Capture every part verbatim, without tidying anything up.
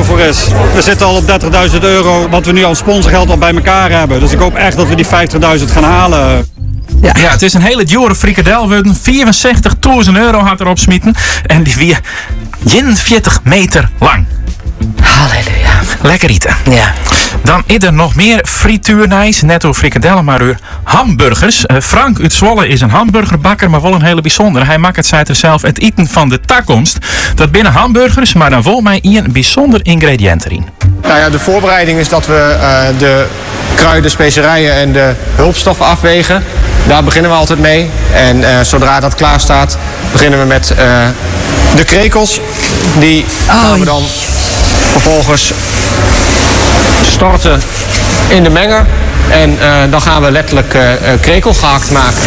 voor is. We zitten al op dertigduizend euro wat we nu aan sponsorgeld al bij elkaar hebben. Dus ik hoop echt dat we die vijftigduizend gaan halen. Ja. ja, het is een hele dure frikadel. We vierenzestigduizend euro had erop smieten. En die weer eenenveertig meter lang. Halleluja. Lekker eten. Ja. Dan is er nog meer frituurnijs. Net door frikadellen, maar door hamburgers. Uh, Frank uit Zwolle is een hamburgerbakker, maar wel een hele bijzondere. Hij maakt het, zei er zelf, het eten van de takkomst. Dat binnen hamburgers, maar dan vol mij een bijzonder ingrediënt erin. Nou ja, de voorbereiding is dat we uh, de kruiden, specerijen en de hulpstoffen afwegen. Daar beginnen we altijd mee. En uh, zodra dat klaar staat, beginnen we met uh, de krekels. Die gaan we dan vervolgens storten in de menger. En uh, dan gaan we letterlijk uh, krekelgehakt maken.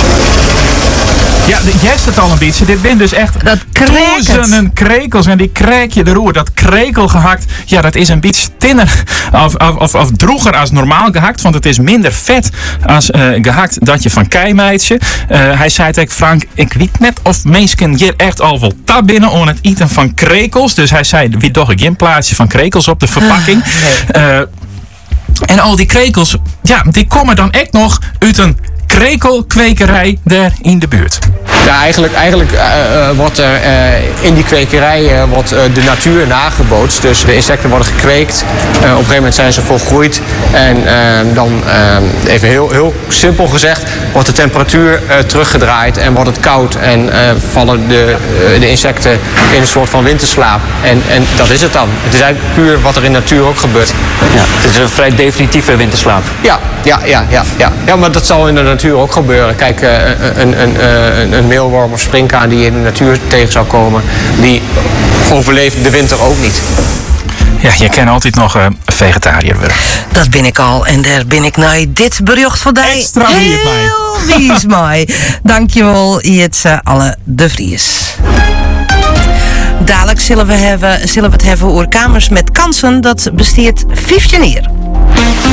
Ja, jij het al een beetje. Dit zijn dus echt duizenden krekels. En die krijg je de roer. Dat krekel gehakt, ja, dat is een beetje tinner of, of, of droeger als normaal gehakt. Want het is minder vet als uh, gehakt dat je van keimeidje. Uh, hij zei tegen Frank, ik weet net of mensen hier echt al wel tab binnen om het eten van krekels. Dus hij zei, wie toch een plaatsje van krekels op de verpakking. Uh, en al die krekels, ja, die komen dan echt nog uit een krekelkwekerij daar in de buurt. Ja, eigenlijk, eigenlijk uh, wordt er uh, in die kwekerij uh, wordt, uh, de natuur nagebootst. Dus de insecten worden gekweekt. Uh, op een gegeven moment zijn ze volgroeid. En uh, dan, uh, even heel, heel simpel gezegd, wordt de temperatuur uh, teruggedraaid en wordt het koud. En uh, vallen de, uh, de insecten in een soort van winterslaap. En, en dat is het dan. Het is eigenlijk puur wat er in de natuur ook gebeurt. Ja, het is een vrij definitieve winterslaap. Ja, ja, ja, ja, ja. ja maar dat zal in de natuur ook gebeuren. Kijk, uh, een, een, een, een meelworm of springkaan die in de natuur tegen zou komen, die overleeft de winter ook niet. Ja, je kan altijd nog uh, vegetariër worden. Dat ben ik al. En daar ben ik naar dit bericht van die Extra heel wies mij. Dankjewel, Jitse Alle de Vries. Dadelijk zullen we, hebben, zullen we het hebben over kamers met kansen. Dat besteedt vijftien jaar.